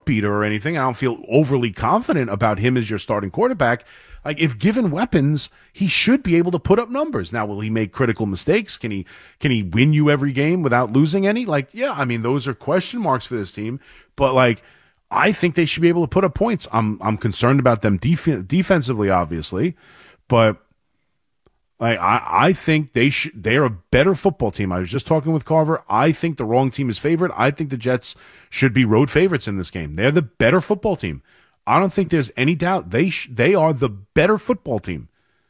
beater or anything. I don't feel overly confident about him as your starting quarterback. Like, if given weapons, he should be able to put up numbers. Now, will he make critical mistakes? Can he win you every game without losing any? Like, yeah, I mean, those are question marks for this team. But like, I think they should be able to put up points. I'm concerned about them defensively, obviously, but like, I think they're a better football team. I was just talking with Carver. I think the wrong team is favored. I think the Jets should be road favorites in this game. They're the better football team. I don't think there's any doubt. They are the better football team.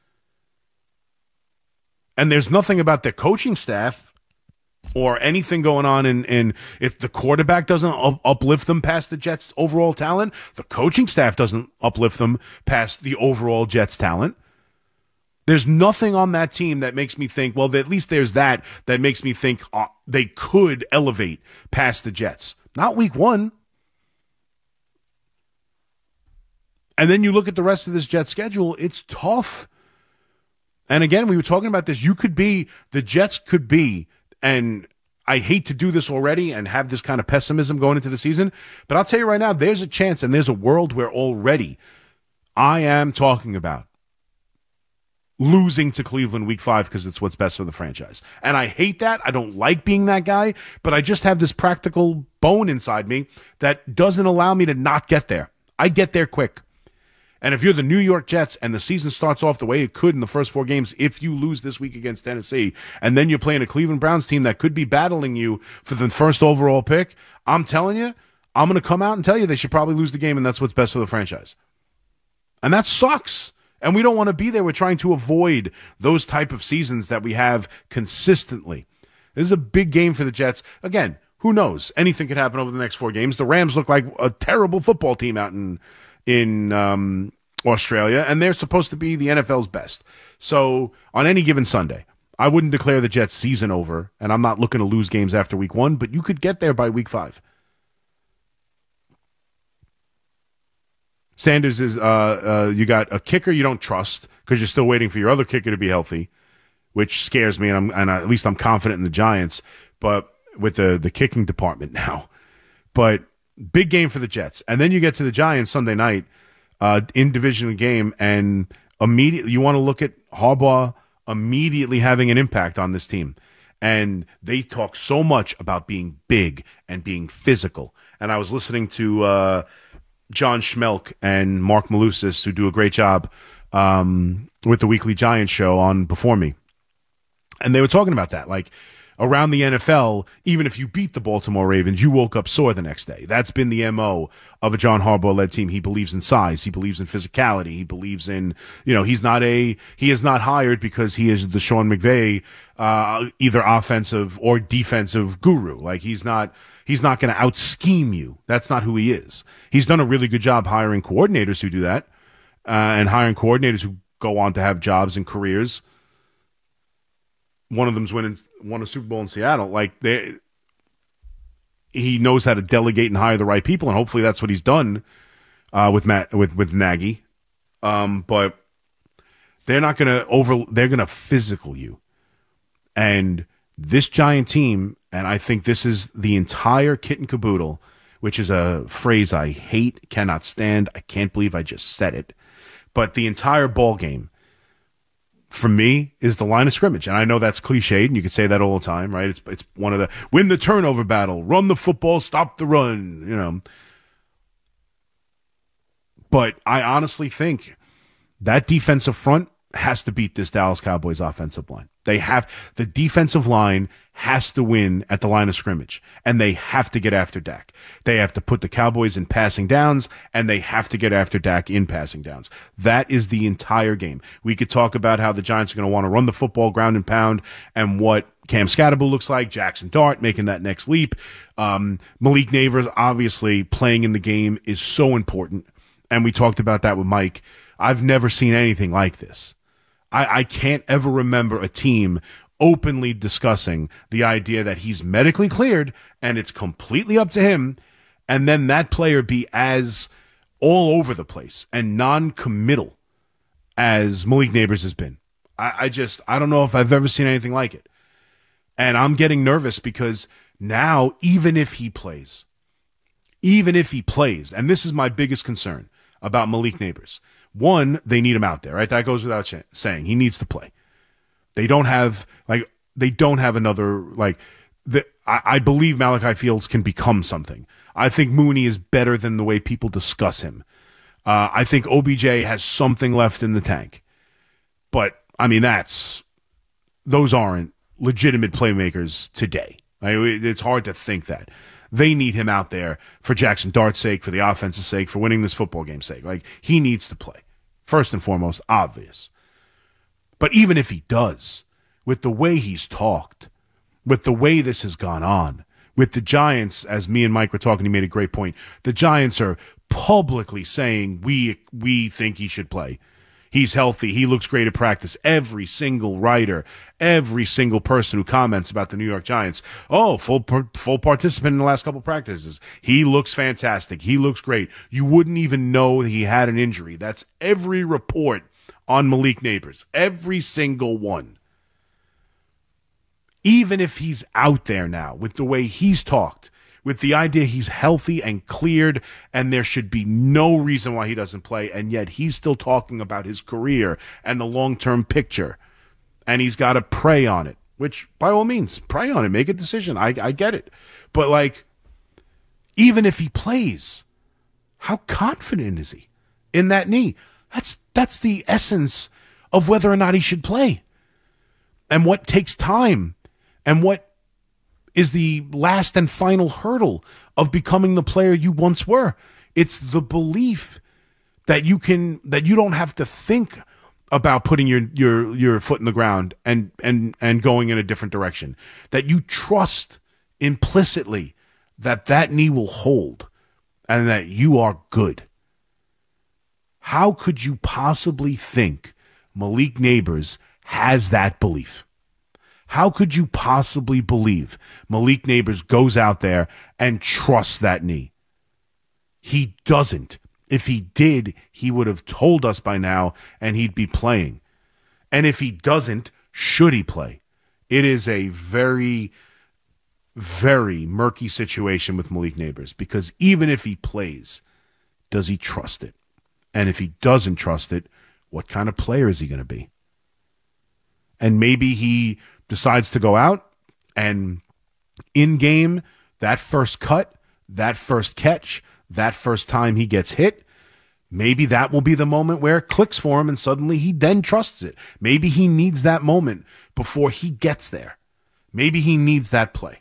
And there's nothing about their coaching staff or anything going on in if the quarterback doesn't uplift them past the Jets' overall talent, the coaching staff doesn't uplift them past the overall Jets' talent. There's nothing on that team that makes me think, well, at least there's that makes me think they could elevate past the Jets. Not week one. And then you look at the rest of this Jets schedule, it's tough. And again, we were talking about this. The Jets could be, and I hate to do this already and have this kind of pessimism going into the season, but I'll tell you right now, there's a chance and there's a world where already I am talking about losing to Cleveland week 5 because it's what's best for the franchise. And I hate that. I don't like being that guy, but I just have this practical bone inside me that doesn't allow me to not get there. I get there quick. And if you're the New York Jets and the season starts off the way it could in the first 4 games, if you lose this week against Tennessee, and then you're playing a Cleveland Browns team that could be battling you for the first overall pick, I'm telling you, I'm going to come out and tell you they should probably lose the game, and that's what's best for the franchise. And that sucks. And we don't want to be there. We're trying to avoid those type of seasons that we have consistently. This is a big game for the Jets. Again, who knows? Anything could happen over the next 4 games. The Rams look like a terrible football team out in Australia, and they're supposed to be the NFL's best. So on any given Sunday, I wouldn't declare the Jets season over, and I'm not looking to lose games after week 1, but you could get there by week 5. Sanders is, you got a kicker you don't trust because you're still waiting for your other kicker to be healthy, which scares me, and at least I'm confident in the Giants, but with the kicking department now. But big game for the Jets. And then you get to the Giants Sunday night in division game, and immediately you want to look at Harbaugh immediately having an impact on this team. And they talk so much about being big and being physical. And I was listening to John Schmelk and Mark Malusis, who do a great job with the Weekly Giants show on before me. And they were talking about that. Like, around the NFL, even if you beat the Baltimore Ravens, you woke up sore the next day. That's been the MO of a John Harbaugh-led team. He believes in size. He believes in physicality. He believes in, he is not hired because he is the Sean McVay, either offensive or defensive guru. Like, he's not going to out-scheme you. That's not who he is. He's done a really good job hiring coordinators who do that, and hiring coordinators who go on to have jobs and careers. One of them's won a Super Bowl in Seattle. Like, he knows how to delegate and hire the right people, and hopefully that's what he's done with Nagy. But they're not they're gonna physical you. And this Giant team, and I think this is the entire kit and caboodle, which is a phrase I hate, cannot stand. I can't believe I just said it. But the entire ball game, for me, is the line of scrimmage. And I know that's cliched, and you can say that all the time, right? It's one of the win the turnover battle, run the football, stop the run, But I honestly think that defensive front has to beat this Dallas Cowboys offensive line. The defensive line has to win at the line of scrimmage, and they have to get after Dak. They have to put the Cowboys in passing downs, and they have to get after Dak in passing downs. That is the entire game. We could talk about how the Giants are going to want to run the football ground and pound, and what Cam Scatterbull looks like, Jackson Dart making that next leap. Malik Neighbors obviously playing in the game is so important, and we talked about that with Mike. I've never seen anything like this. I can't ever remember a team openly discussing the idea that he's medically cleared and it's completely up to him, and then that player be as all over the place and non-committal as Malik Neighbors has been. I don't know if I've ever seen anything like it. And I'm getting nervous because now, even if he plays, even if he plays, and this is my biggest concern about Malik Neighbors. One, they need him out there, right? That goes without saying. He needs to play. They don't have another, I believe Malachi Fields can become something. I think Mooney is better than the way people discuss him. I think OBJ has something left in the tank. But, I mean, those aren't legitimate playmakers today. It's hard to think that. They need him out there for Jackson Dart's sake, for the offense's sake, for winning this football game's sake. He needs to play. First and foremost, obvious. But even if he does, with the way he's talked, with the way this has gone on, with the Giants, as me and Mike were talking, he made a great point. The Giants are publicly saying, we think he should play. He's healthy. He looks great at practice. Every single writer, every single person who comments about the New York Giants, full participant in the last couple practices. He looks fantastic. He looks great. You wouldn't even know he had an injury. That's every report on Malik Neighbors. Every single one. Even if he's out there now with the way he's talked, with the idea he's healthy and cleared and there should be no reason why he doesn't play, and yet he's still talking about his career and the long-term picture, and he's got to pray on it, which, by all means, pray on it, make a decision. I get it. But, even if he plays, how confident is he in that knee? That's the essence of whether or not he should play, and what takes time, and what is the last and final hurdle of becoming the player you once were. It's the belief that you don't have to think about putting your foot in the ground and going in a different direction. That you trust implicitly that knee will hold and that you are good. How could you possibly think Malik Neighbors has that belief? How could you possibly believe Malik Neighbors goes out there and trusts that knee? He doesn't. If he did, he would have told us by now and he'd be playing. And if he doesn't, should he play? It is a very, very murky situation with Malik Neighbors, because even if he plays, does he trust it? And if he doesn't trust it, what kind of player is he going to be? And maybe he decides to go out and in game, that first cut, that first catch, that first time he gets hit, maybe that will be the moment where it clicks for him and suddenly he then trusts it. Maybe he needs that moment before he gets there. Maybe he needs that play.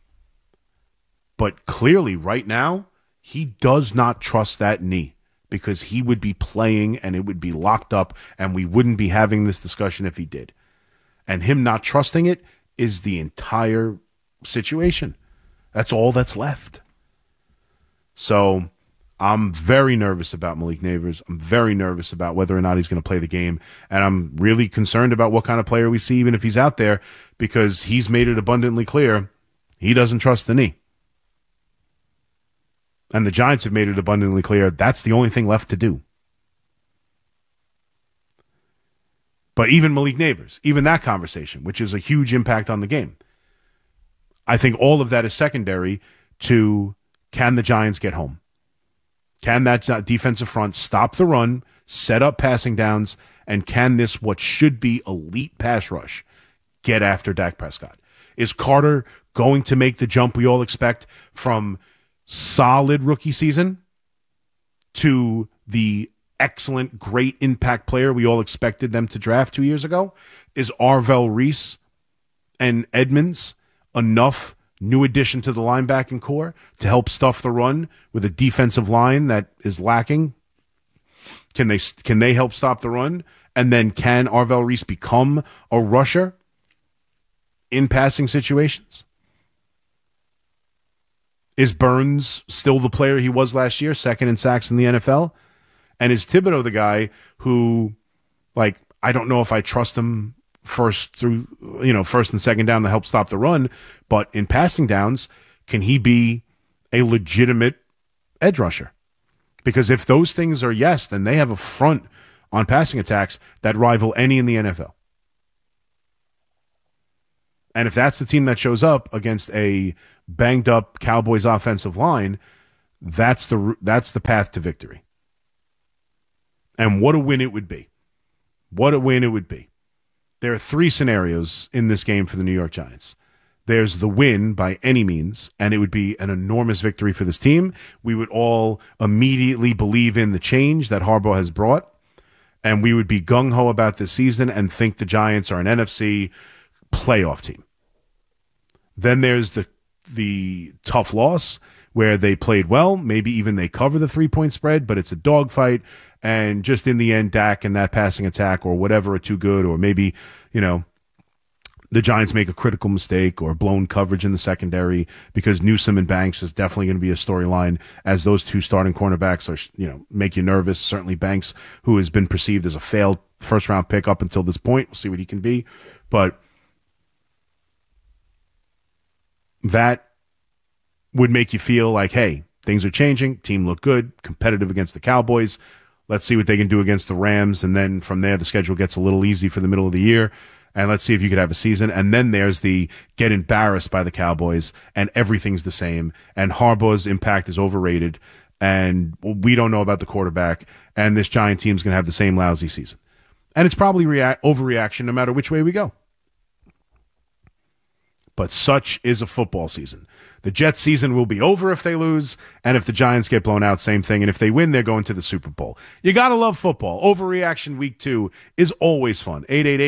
But clearly right now, he does not trust that knee, because he would be playing and it would be locked up and we wouldn't be having this discussion if he did. And him not trusting it is the entire situation. That's all that's left. So I'm very nervous about Malik Neighbors. I'm very nervous about whether or not he's going to play the game. And I'm really concerned about what kind of player we see, even if he's out there, because he's made it abundantly clear he doesn't trust the knee. And the Giants have made it abundantly clear that's the only thing left to do. But even Malik Neighbors, even that conversation, which is a huge impact on the game, I think all of that is secondary to, can the Giants get home? Can that defensive front stop the run, set up passing downs, and can this, what should be elite pass rush, get after Dak Prescott? Is Carter going to make the jump we all expect from solid rookie season to the excellent, great impact player we all expected them to draft 2 years ago? Is Arvell Reese and Edmonds enough new addition to the linebacking core to help stuff the run with a defensive line that is lacking? Can they help stop the run? And then can Arvell Reese become a rusher in passing situations? Is Burns still the player he was last year, second in sacks in the NFL? And is Thibodeau the guy who, I don't know if I trust him first and second down to help stop the run, but in passing downs, can he be a legitimate edge rusher? Because if those things are yes, then they have a front on passing attacks that rival any in the NFL. And if that's the team that shows up against a banged-up Cowboys offensive line, That's the path to victory. And what a win it would be. What a win it would be. There are 3 scenarios in this game for the New York Giants. There's the win by any means, and it would be an enormous victory for this team. We would all immediately believe in the change that Harbaugh has brought, and we would be gung-ho about this season and think the Giants are an NFC playoff team. Then there's the tough loss where they played well. Maybe even they cover the 3-point spread, but it's a dogfight. And just in the end, Dak and that passing attack or whatever are too good, or maybe, the Giants make a critical mistake or blown coverage in the secondary, because Newsome and Banks is definitely going to be a storyline, as those 2 starting cornerbacks are, make you nervous. Certainly Banks, who has been perceived as a failed first-round pick up until this point. We'll see what he can be. But that would make you feel like, hey, things are changing. Team look good, competitive against the Cowboys. Let's see what they can do against the Rams. And then from there, the schedule gets a little easy for the middle of the year. And let's see if you could have a season. And then there's the get embarrassed by the Cowboys and everything's the same. And Harbaugh's impact is overrated. And we don't know about the quarterback. And this Giant team's going to have the same lousy season. And it's probably overreaction no matter which way we go. But such is a football season. The Jets season will be over if they lose, and if the Giants get blown out, same thing. And if they win, they're going to the Super Bowl. You got to love football. Overreaction week 2 is always fun.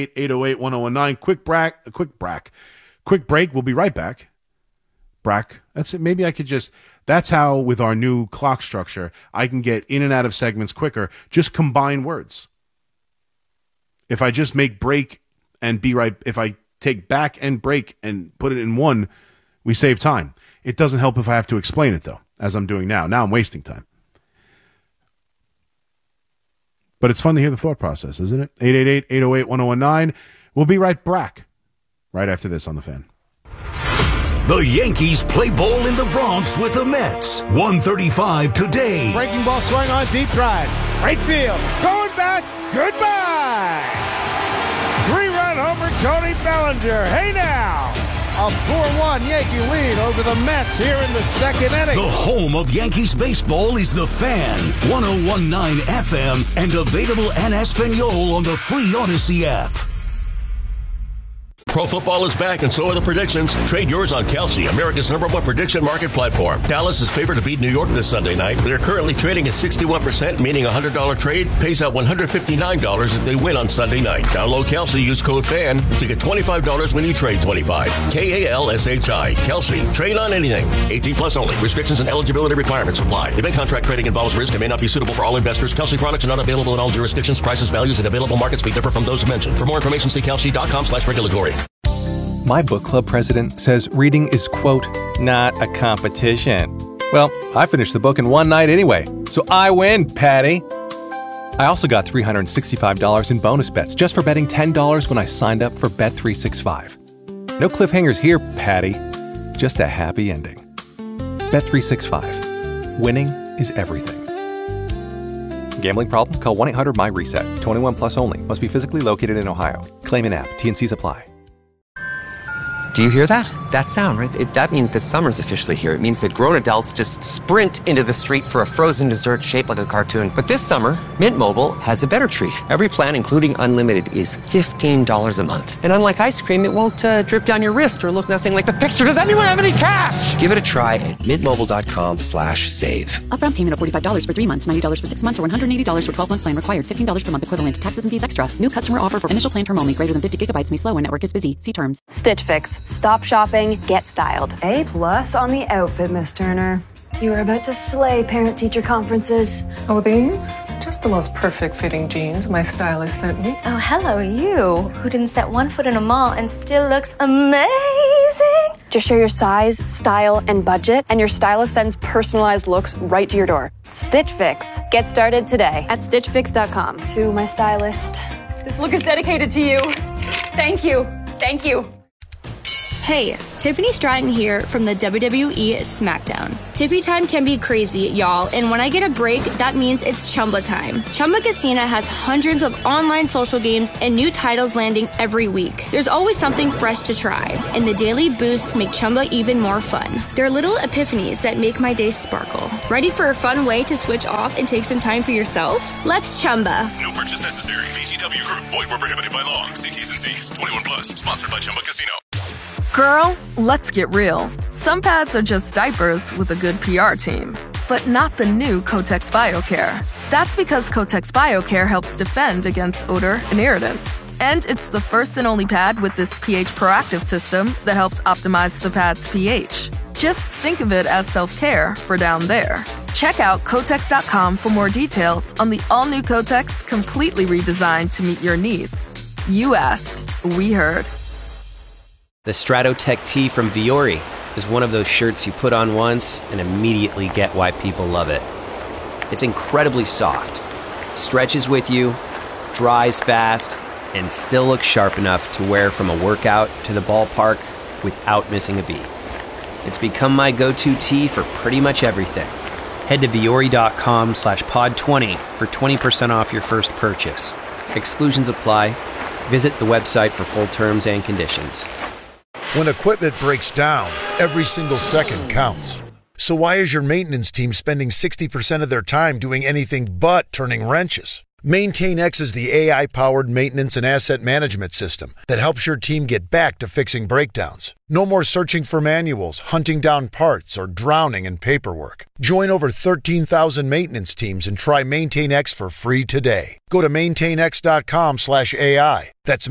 888-808-1019. Quick break. We'll be right back. That's it. Maybe I could that's how, with our new clock structure, I can get in and out of segments quicker. Just combine words. If I just make break and be right, if I take back and break and put it in one, we save time. It doesn't help if I have to explain it, though, as I'm doing now. Now I'm wasting time. But it's fun to hear the thought process, isn't it? 888-808-1019. We'll be right back right after this on The Fan. The Yankees play ball in the Bronx with the Mets. 1:35 today. Breaking ball swung on, deep drive. Right field. Going back. Goodbye. 3-run homer, Tony Bellinger. Hey now. A 4-1 Yankee lead over the Mets here in the second inning. The home of Yankees baseball is The Fan. 101.9 FM and available en Espanol on the free Odyssey app. Pro football is back, and so are the predictions. Trade yours on Kalshi, America's #1 prediction market platform. Dallas is favored to beat New York this Sunday night. They're currently trading at 61%, meaning a $100 trade pays out $159 if they win on Sunday night. Download Kalshi, use code FAN to get $25 when you trade 25. Kalshi. Kalshi. Trade on anything. 18 plus only. Restrictions and eligibility requirements apply. Event contract trading involves risk and may not be suitable for all investors. Kalshi products are not available in all jurisdictions. Prices, values, and available markets may differ from those mentioned. For more information, see Kalshi.com/regulatory. My book club president says reading is, quote, not a competition. Well, I finished the book in one night anyway, so I win, Patty. I also got $365 in bonus bets just for betting $10 when I signed up for Bet365. No cliffhangers here, Patty. Just a happy ending. Bet365. Winning is everything. Gambling problem? Call 1-800-MY-RESET. 21 plus only. Must be physically located in Ohio. Claim in app. T&Cs apply. Do you hear that? That sound, right? That means that summer's officially here. It means that grown adults just sprint into the street for a frozen dessert shaped like a cartoon. But this summer, Mint Mobile has a better treat. Every plan, including unlimited, is $15 a month. And unlike ice cream, it won't drip down your wrist or look nothing like the picture. Does anyone have any cash? Give it a try at mintmobile.com/save. Upfront payment of $45 for 3 months, $90 for 6 months, or $180 for 12-month plan required. $15 per month equivalent. Taxes and fees extra. New customer offer for initial plan term only. Greater than 50 gigabytes may slow when network is busy. See terms. Stitch Fix. Stop shopping, get styled. A+ on the outfit, Miss Turner. You are about to slay parent-teacher conferences. Oh, these? Just the most perfect fitting jeans my stylist sent me. Oh, hello, you, who didn't set one foot in a mall and still looks amazing. Just share your size, style, and budget, and your stylist sends personalized looks right to your door. Stitch Fix. Get started today at StitchFix.com. To my stylist. This look is dedicated to you. Thank you. Thank you. Hey, Tiffany Stratton here from the WWE SmackDown. Tiffy time can be crazy, y'all, and when I get a break, that means it's Chumba time. Chumba Casino has hundreds of online social games and new titles landing every week. There's always something fresh to try, and the daily boosts make Chumba even more fun. They're little epiphanies that make my day sparkle. Ready for a fun way to switch off and take some time for yourself? Let's Chumba. No purchase necessary. VGW Group. Void where prohibited by law. See T's and C's. 21 plus. Sponsored by Chumba Casino. Girl, let's get real. Some pads are just diapers with a good PR team, but not the new Kotex BioCare. That's because Kotex BioCare helps defend against odor and irritants. And it's the first and only pad with this pH proactive system that helps optimize the pad's pH. Just think of it as self-care for down there. Check out Kotex.com for more details on the all-new Kotex, completely redesigned to meet your needs. You asked, we heard. The Stratotech tee from Viore is one of those shirts you put on once and immediately get why people love it. It's incredibly soft, stretches with you, dries fast, and still looks sharp enough to wear from a workout to the ballpark without missing a beat. It's become my go-to tee for pretty much everything. Head to Viore.com/pod20 for 20% off your first purchase. Exclusions apply. Visit the website for full terms and conditions. When equipment breaks down, every single second counts. So why is your maintenance team spending 60% of their time doing anything but turning wrenches? MaintainX is the AI-powered maintenance and asset management system that helps your team get back to fixing breakdowns. No more searching for manuals, hunting down parts, or drowning in paperwork. Join over 13,000 maintenance teams and try MaintainX for free today. Go to maintainx.com/AI. That's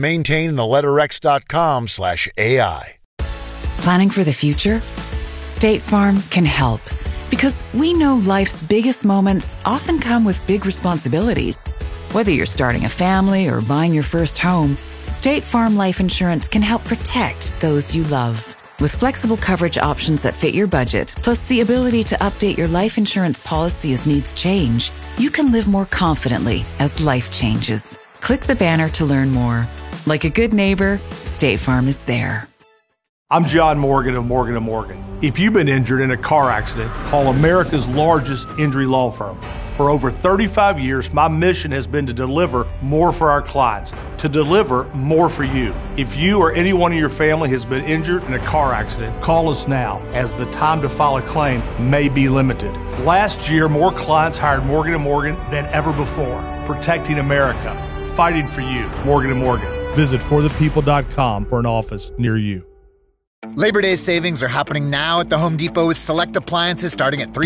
maintain.x.com/AI. Planning for the future? State Farm can help, because we know life's biggest moments often come with big responsibilities. Whether you're starting a family or buying your first home, State Farm Life Insurance can help protect those you love. With flexible coverage options that fit your budget, plus the ability to update your life insurance policy as needs change, you can live more confidently as life changes. Click the banner to learn more. Like a good neighbor, State Farm is there. I'm John Morgan of Morgan & Morgan. If you've been injured in a car accident, call America's largest injury law firm. For over 35 years, my mission has been to deliver more for our clients, to deliver more for you. If you or anyone in your family has been injured in a car accident, call us now, as the time to file a claim may be limited. Last year, more clients hired Morgan & Morgan than ever before, protecting America, fighting for you. Morgan & Morgan. Visit forthepeople.com for an office near you. Labor Day savings are happening now at the Home Depot with select appliances starting at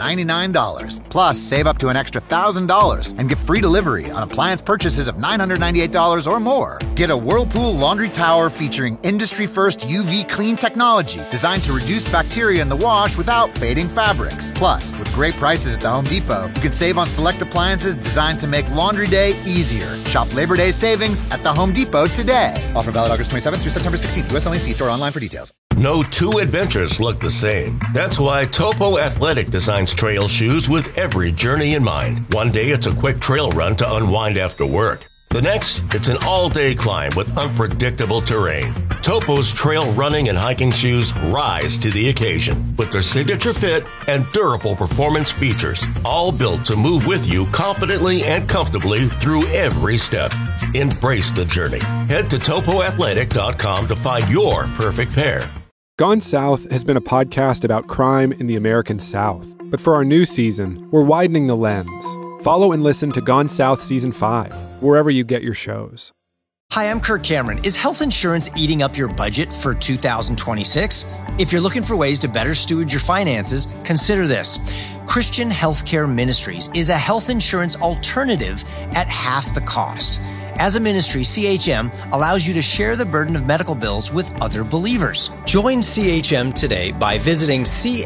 $399. Plus, save up to an extra $1,000 and get free delivery on appliance purchases of $998 or more. Get a Whirlpool laundry tower featuring industry-first UV clean technology designed to reduce bacteria in the wash without fading fabrics. Plus, with great prices at the Home Depot, you can save on select appliances designed to make laundry day easier. Shop Labor Day savings at the Home Depot today. Offer valid August 27th through September 16th. U.S. only. See store online for details. No two adventures look the same. That's why Topo Athletic designs trail shoes with every journey in mind. One day it's a quick trail run to unwind after work. The next, it's an all-day climb with unpredictable terrain. Topo's trail running and hiking shoes rise to the occasion with their signature fit and durable performance features, all built to move with you confidently and comfortably through every step. Embrace the journey. Head to topoathletic.com to find your perfect pair. Gone South has been a podcast about crime in the American South. But for our new season, we're widening the lens. Follow and listen to Gone South Season 5, wherever you get your shows. Hi, I'm Kirk Cameron. Is health insurance eating up your budget for 2026? If you're looking for ways to better steward your finances, consider this. Christian Healthcare Ministries is a health insurance alternative at half the cost. As a ministry, CHM allows you to share the burden of medical bills with other believers. Join CHM today by visiting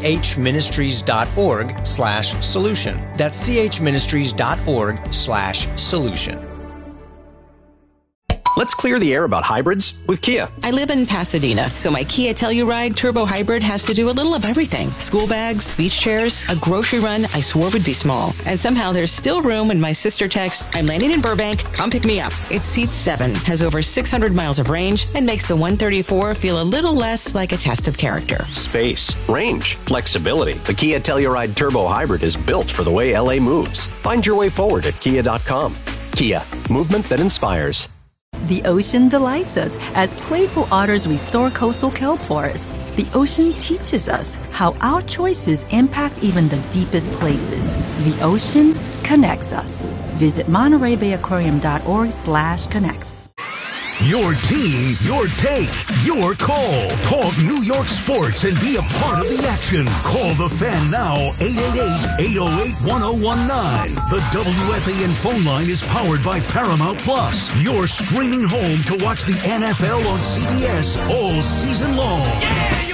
chministries.org/solution. That's chministries.org/solution. Let's clear the air about hybrids with Kia. I live in Pasadena, so my Kia Telluride Turbo Hybrid has to do a little of everything. School bags, beach chairs, a grocery run I swore would be small. And somehow there's still room when my sister texts, I'm landing in Burbank, come pick me up. It seats 7, has over 600 miles of range, and makes the 134 feel a little less like a test of character. Space, range, flexibility. The Kia Telluride Turbo Hybrid is built for the way LA moves. Find your way forward at kia.com. Kia, movement that inspires. The ocean delights us as playful otters restore coastal kelp forests. The ocean teaches us how our choices impact even the deepest places. The ocean connects us. Visit MontereyBayAquarium.org/connects. Your team, your take, your call. Talk New York sports and be a part of the action. Call the Fan now, 888-808-1019. The WFAN phone line is powered by Paramount Plus. Your streaming home to watch the NFL on CBS all season long. Yeah!